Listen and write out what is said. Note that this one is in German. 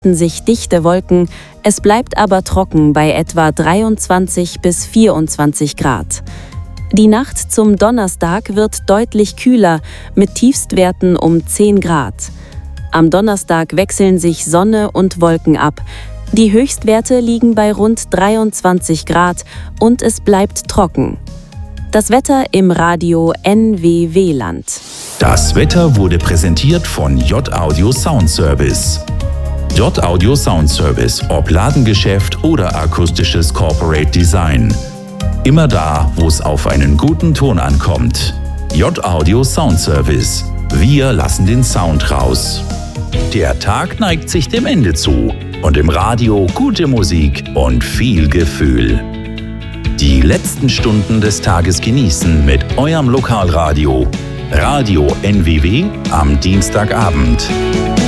sich dichte Wolken, es bleibt aber trocken bei etwa 23 bis 24 Grad. Die Nacht zum Donnerstag wird deutlich kühler mit Tiefstwerten um 10 Grad. Am Donnerstag wechseln sich Sonne und Wolken ab. Die Höchstwerte liegen bei rund 23 Grad und es bleibt trocken. Das Wetter im Radio NWW Land. Das Wetter wurde präsentiert von J-Audio Sound Service. J-Audio Sound Service, ob Ladengeschäft oder akustisches Corporate Design. Immer da, wo es auf einen guten Ton ankommt. J-Audio Sound Service. Wir lassen den Sound raus. Der Tag neigt sich dem Ende zu und im Radio gute Musik und viel Gefühl. Die letzten Stunden des Tages genießen mit eurem Lokalradio. Radio NWW am Dienstagabend.